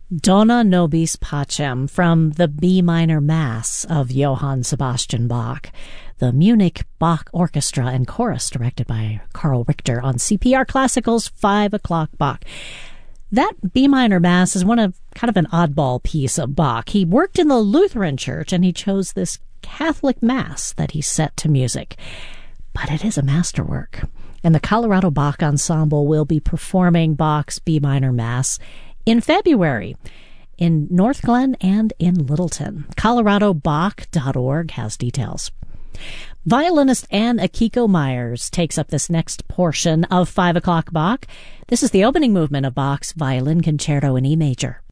Dona Nobis Pacem from the B minor Mass of Johann Sebastian Bach. The Munich Bach Orchestra and Chorus, directed by Carl Richter on CPR Classical's 5 o'clock Bach. That B minor Mass is kind of an oddball piece of Bach. He worked in the Lutheran Church and he chose this Catholic Mass that he set to music. But it is a masterwork. And the Colorado Bach Ensemble will be performing Bach's B minor Mass in February in North Glen and in Littleton. ColoradoBach.org has details. Violinist Anne Akiko Myers takes up this next portion of 5 o'clock Bach. This is the opening movement of Bach's Violin Concerto in E major.